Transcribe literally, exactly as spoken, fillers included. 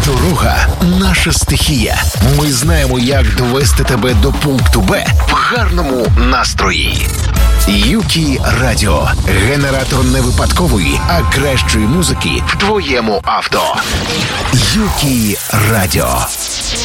Дорога – наша стихія. Ми знаємо, як довести тебе до пункту Б в гарному настрої. Юкі Радіо. Генератор не випадкової, а кращої музики в твоєму авто. Юкі Радіо.